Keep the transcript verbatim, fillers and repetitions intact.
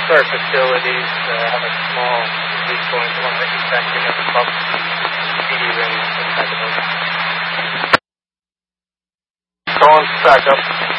Most of our facilities uh, have a small leak going along the east section of the pump C D ring inside the building. Colin, back up.